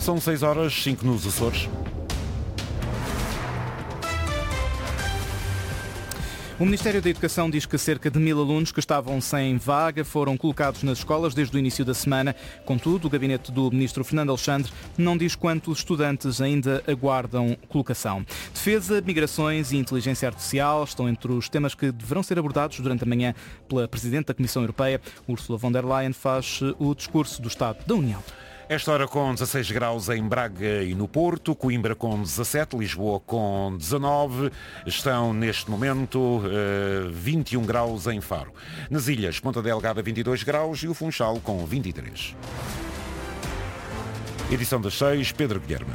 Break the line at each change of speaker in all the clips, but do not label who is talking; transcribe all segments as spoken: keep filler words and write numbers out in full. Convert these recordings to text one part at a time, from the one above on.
São seis horas, cinco nos Açores.
O Ministério da Educação diz que cerca de mil alunos que estavam sem vaga foram colocados nas escolas desde o início da semana. Contudo, o gabinete do Ministro Fernando Alexandre não diz quantos estudantes ainda aguardam colocação. Defesa, migrações e inteligência artificial estão entre os temas que deverão ser abordados durante a manhã pela Presidente da Comissão Europeia. Ursula von der Leyen faz o discurso do Estado da União.
Esta hora com dezasseis graus em Braga e no Porto, Coimbra com dezassete, Lisboa com dezanove, estão neste momento uh, vinte e um graus em Faro. Nas ilhas, Ponta Delgada vinte e dois graus e o Funchal com vinte e três. Edição das seis, Pedro Guilherme.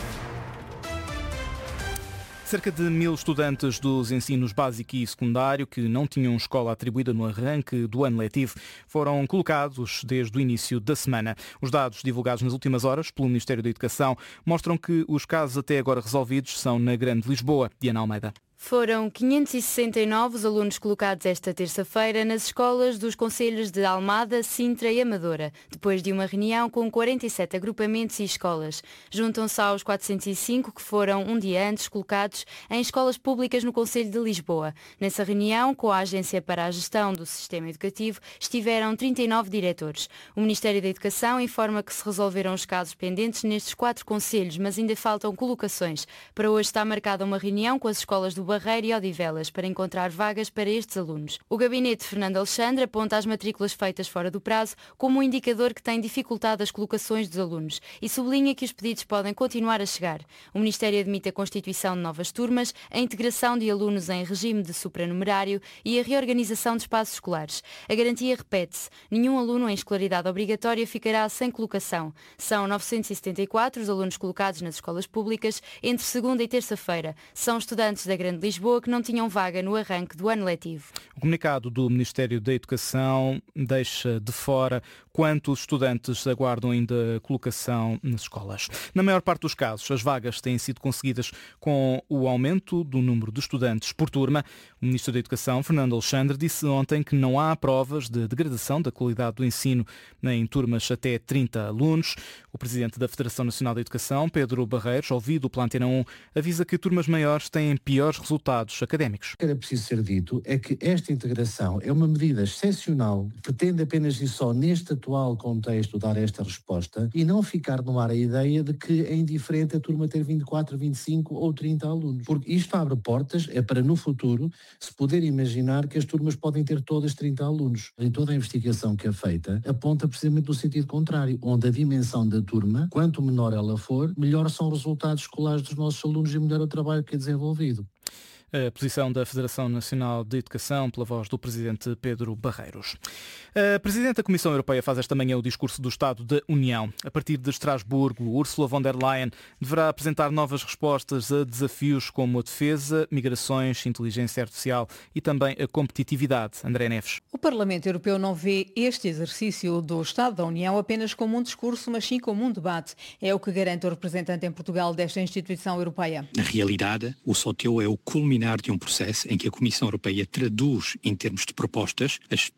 Cerca de mil estudantes dos ensinos básico e secundário que não tinham escola atribuída no arranque do ano letivo foram colocados desde o início da semana. Os dados divulgados nas últimas horas pelo Ministério da Educação mostram que os casos até agora resolvidos são na Grande Lisboa. Diana Almeida.
Foram quinhentos e sessenta e nove os alunos colocados esta terça-feira nas escolas dos concelhos de Almada, Sintra e Amadora, depois de uma reunião com quarenta e sete agrupamentos e escolas. Juntam-se aos quatrocentos e cinco que foram um dia antes colocados em escolas públicas no Concelho de Lisboa. Nessa reunião, com a Agência para a Gestão do Sistema Educativo, estiveram trinta e nove diretores. O Ministério da Educação informa que se resolveram os casos pendentes nestes quatro concelhos, mas ainda faltam colocações. Para hoje está marcada uma reunião com as escolas do Barreiro e Odivelas para encontrar vagas para estes alunos. O gabinete de Fernando Alexandre aponta as matrículas feitas fora do prazo como um indicador que tem dificultado as colocações dos alunos e sublinha que os pedidos podem continuar a chegar. O Ministério admite a constituição de novas turmas, a integração de alunos em regime de supranumerário e a reorganização de espaços escolares. A garantia repete-se. Nenhum aluno em escolaridade obrigatória ficará sem colocação. São novecentos e setenta e quatro os alunos colocados nas escolas públicas entre segunda e terça-feira. São estudantes da Grande Lisboa que não tinham vaga no arranque do ano letivo.
O comunicado do Ministério da Educação deixa de fora quantos estudantes aguardam ainda colocação nas escolas. Na maior parte dos casos, as vagas têm sido conseguidas com o aumento do número de estudantes por turma. O Ministro da Educação, Fernando Alexandre, disse ontem que não há provas de degradação da qualidade do ensino em turmas até trinta alunos. O Presidente da Federação Nacional da Educação, Pedro Barreiros, ouvido pela Antena um, avisa que turmas maiores têm piores resultados académicos.
O que era preciso ser dito é que esta integração é uma medida excepcional, pretende apenas e só neste atual contexto dar esta resposta e não ficar no ar a ideia de que é indiferente a turma ter vinte e quatro, vinte e cinco ou trinta alunos. Porque isto abre portas, é para no futuro se poder imaginar que as turmas podem ter todas trinta alunos. E toda a investigação que é feita aponta precisamente no sentido contrário, onde a dimensão da turma, quanto menor ela for, melhor são os resultados escolares dos nossos alunos e melhor o trabalho que é desenvolvido.
A posição da Federação Nacional de Educação pela voz do Presidente Pedro Barreiros. A Presidente da Comissão Europeia faz esta manhã o discurso do Estado da União. A partir de Estrasburgo, Ursula von der Leyen deverá apresentar novas respostas a desafios como a defesa, migrações, inteligência artificial e também a competitividade. André Neves.
O Parlamento Europeu não vê este exercício do Estado da União apenas como um discurso, mas sim como um debate. É o que garante o representante em Portugal desta instituição europeia.
Na realidade, o SOTEU é o culminar de um processo em que a Comissão Europeia traduz em termos de propostas as